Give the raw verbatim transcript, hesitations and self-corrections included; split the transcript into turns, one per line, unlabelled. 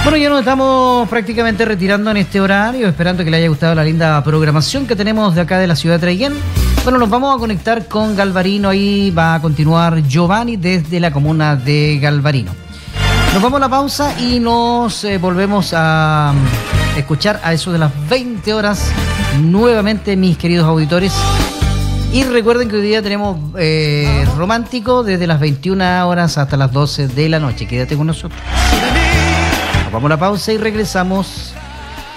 Bueno, ya nos estamos prácticamente retirando en este horario, esperando que le haya gustado la linda programación que tenemos de acá de la ciudad de Traiguén. Bueno, nos vamos a conectar con Galvarino, ahí va a continuar Giovanni desde la comuna de Galvarino. Nos vamos a la pausa y nos eh, volvemos a escuchar a eso de las veinte horas nuevamente, mis queridos auditores. Y recuerden que hoy día tenemos eh, romántico desde las veintiuna horas hasta las doce de la noche. Quédate con nosotros. Nos vamos a la pausa y regresamos.